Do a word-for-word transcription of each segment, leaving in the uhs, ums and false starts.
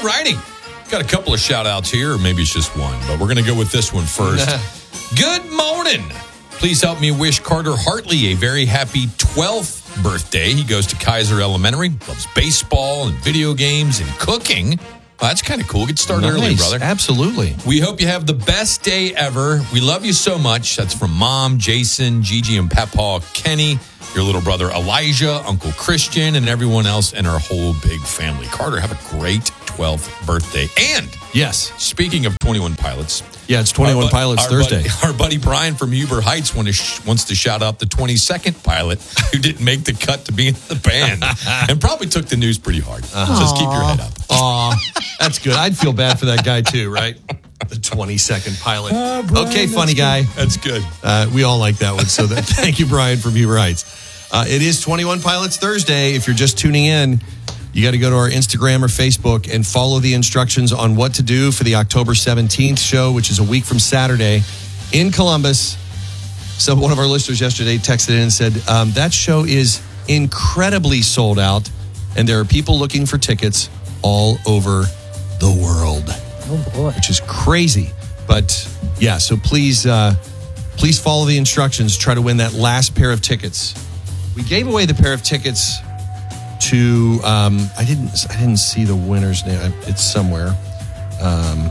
All righty. Got a couple of shout outs here, or maybe it's just one, but we're going to go with this one first. Good morning. Please help me wish Carter Hartley a very happy twelfth birthday. He goes to Kaiser Elementary, loves baseball and video games and cooking. Well, that's kind of cool. Get started nice. early, brother. Absolutely. We hope you have the best day ever. We love you so much. That's from Mom, Jason, Gigi, and Papa, Kenny, your little brother Elijah, Uncle Christian, and everyone else in our whole big family. Carter, have a great twelfth birthday. And yes, speaking of twenty-one Pilots. Yeah, it's twenty-one bu- Pilots our Thursday. Buddy, our buddy Brian from Huber Heights want to sh- wants to shout out the twenty-second pilot who didn't make the cut to be in the band and probably took the news pretty hard. Uh-huh. Just keep your head up. Aw, that's good. I'd feel bad for that guy too, right? The twenty-second pilot. Uh, Brian, okay, funny that's guy. Good. That's good. Uh, we all like that one. So that, thank you, Brian from Huber Heights. Uh, it is twenty-one Pilots Thursday. If you're just tuning in, you got to go to our Instagram or Facebook and follow the instructions on what to do for the October seventeenth show, which is a week from Saturday in Columbus. So one of our listeners yesterday texted in and said, um, that show is incredibly sold out, and there are people looking for tickets all over the world. Oh, boy. Which is crazy. But, yeah, so please, uh, please follow the instructions. Try to win that last pair of tickets. We gave away the pair of tickets to um, I didn't I didn't see the winner's name. It's somewhere. Um,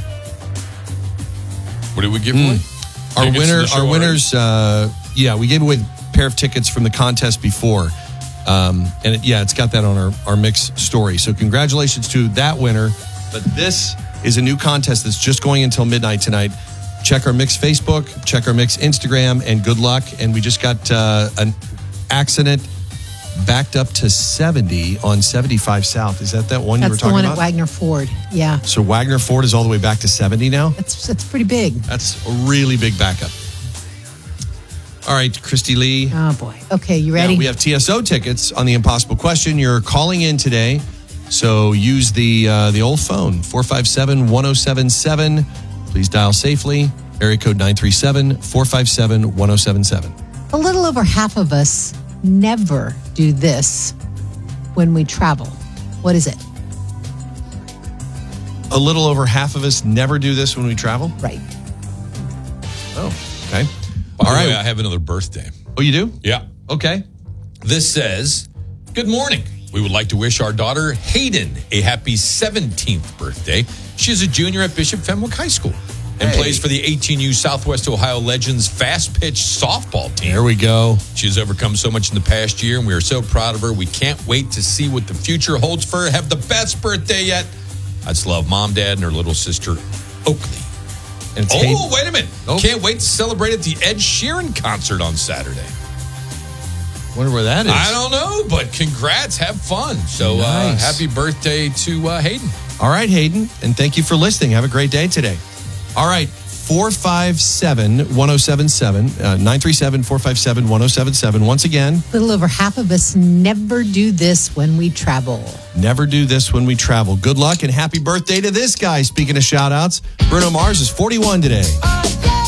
what did we give away? Mm, our winner, our winners. Uh, yeah, we gave away a pair of tickets from the contest before, um, and it, yeah, it's got that on our our mix story. So congratulations to that winner. But this is a new contest that's just going until midnight tonight. Check our Mix Facebook, check our Mix Instagram, and good luck. And we just got uh, an accident backed up to seventy on seventy-five South. Is that that one That's you were talking the one about? at Wagner Ford. Yeah. So Wagner Ford is all the way back to seventy now? That's that's pretty big. That's a really big backup. All right, Christy Lee. Oh, boy. Okay, you ready? Now, we have T S O tickets on the Impossible Question. You're calling in today, so use the uh, the old phone, four five seven, one oh seven seven. Please dial safely. Area code nine three seven, four five seven, one oh seven seven. A little over half of us never do this when we travel. What is it? A little over half of us never do this when we travel? Right. Oh, okay. By All the right. way, I have another birthday. Oh, you do? Yeah. Okay. This says, good morning. We would like to wish our daughter Hayden a happy seventeenth birthday. She is a junior at Bishop Fenwick High School and Hey. plays for the eighteen U Southwest Ohio Legends fast pitch softball team. There we go. She has overcome so much in the past year, and we are so proud of her. We can't wait to see what the future holds for her. Have the best birthday yet. I just love Mom, Dad, and her little sister, Oakley. And it's Oh, Hayden. wait a minute. Oh. Can't wait to celebrate at the Ed Sheeran concert on Saturday. Wonder where that is. I don't know, but congrats. Have fun. So uh, Nice. happy birthday to uh, Hayden. All right, Hayden, and thank you for listening. Have a great day today. All right, four five seven, one oh seven seven, uh, nine three seven, four five seven, one oh seven seven. Once again, A little over half of us never do this when we travel. never do this when we travel. Good luck and happy birthday to this guy. Speaking of shout outs, Bruno Mars is forty-one today. Oh, yeah.